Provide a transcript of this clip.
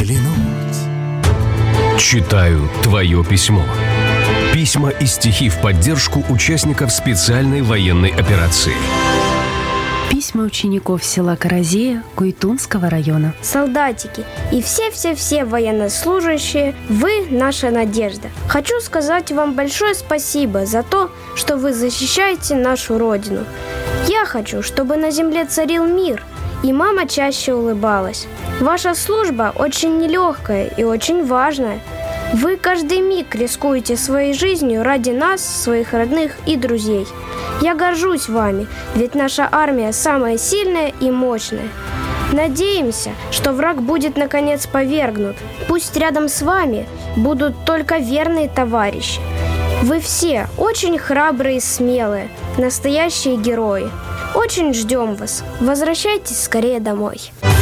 взглянуть. Читаю твое письмо. Письма и стихи в поддержку участников специальной военной операции. Письма учеников села Каразея Куйтунского района. Солдатики и все военнослужащие, вы наша надежда. Хочу сказать вам большое спасибо за то, что вы защищаете нашу Родину. Я хочу, чтобы на земле царил мир, и мама чаще улыбалась. Ваша служба очень нелегкая и очень важная. Вы каждый миг рискуете своей жизнью ради нас, своих родных и друзей. Я горжусь вами, ведь наша армия самая сильная и мощная. Надеемся, что враг будет наконец повергнут. Пусть рядом с вами будут только верные товарищи. Вы все очень храбрые и смелые, настоящие герои. Очень ждем вас. Возвращайтесь скорее домой.